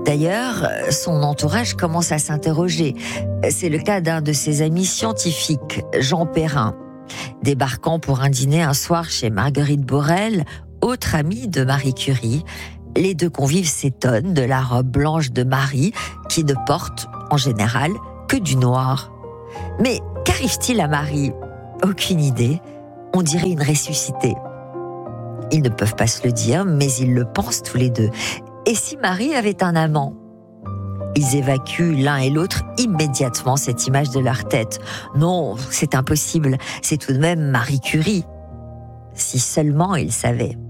D'ailleurs, son entourage commence à s'interroger. C'est le cas d'un de ses amis scientifiques, Jean Perrin. Débarquant pour un dîner un soir chez Marguerite Borel, autre amie de Marie Curie, les deux convives s'étonnent de la robe blanche de Marie, qui ne porte, en général, que du noir. Mais qu'arrive-t-il à Marie ? Aucune idée. On dirait une ressuscitée. Ils ne peuvent pas se le dire, mais ils le pensent tous les deux. Et si Marie avait un amant ? Ils évacuent l'un et l'autre immédiatement cette image de leur tête. Non, c'est impossible, c'est tout de même Marie Curie. Si seulement ils savaient.